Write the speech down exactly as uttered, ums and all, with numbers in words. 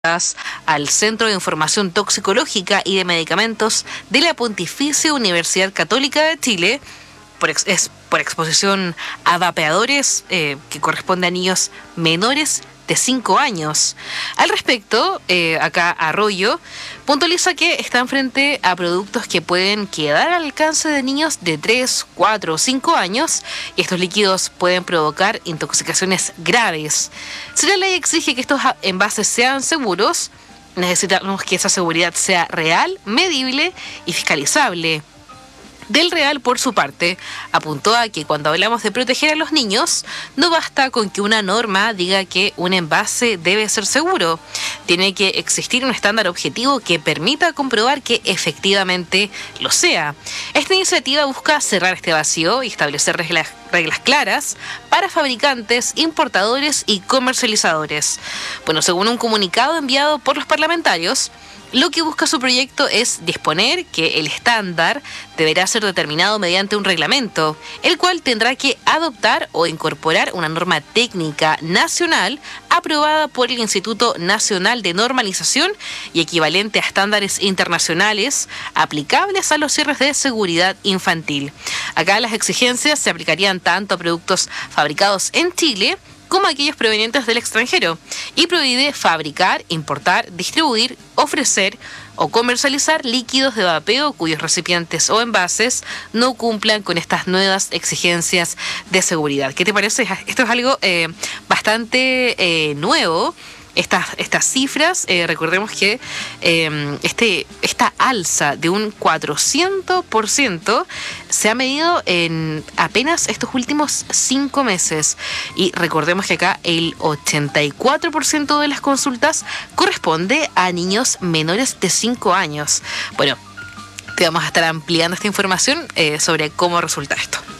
al Centro de Información Toxicológica y de Medicamentos de la Pontificia Universidad Católica de Chile por, ex, es, por exposición a vapeadores eh, que corresponde a niños menores de cinco años. Al respecto, eh, acá Arroyo puntualiza que están frente a productos que pueden quedar al alcance de niños de tres, cuatro o cinco años y estos líquidos pueden provocar intoxicaciones graves. Si la ley exige que estos envases sean seguros, necesitamos que esa seguridad sea real, medible y fiscalizable. Del Real, por su parte, apuntó a que cuando hablamos de proteger a los niños, no basta con que una norma diga que un envase debe ser seguro. Tiene que existir un estándar objetivo que permita comprobar que efectivamente lo sea. Esta iniciativa busca cerrar este vacío y establecer reglas, reglas claras para fabricantes, importadores y comercializadores. Bueno, según un comunicado enviado por los parlamentarios, lo que busca su proyecto es disponer que el estándar deberá ser determinado mediante un reglamento, el cual tendrá que adoptar o incorporar una norma técnica nacional aprobada por el Instituto Nacional de Normalización y equivalente a estándares internacionales aplicables a los cierres de seguridad infantil. Acá las exigencias se aplicarían tanto a productos fabricados en Chile como aquellos provenientes del extranjero, y prohíbe fabricar, importar, distribuir, ofrecer o comercializar líquidos de vapeo cuyos recipientes o envases no cumplan con estas nuevas exigencias de seguridad. ¿Qué te parece? Esto es algo eh, bastante eh, nuevo. Estas, estas cifras, eh, recordemos que eh, este, esta alza de un cuatrocientos por ciento se ha medido en apenas estos últimos cinco meses. Y recordemos que acá el ochenta y cuatro por ciento de las consultas corresponde a niños menores de cinco años. Bueno, te vamos a estar ampliando esta información eh, sobre cómo resulta esto.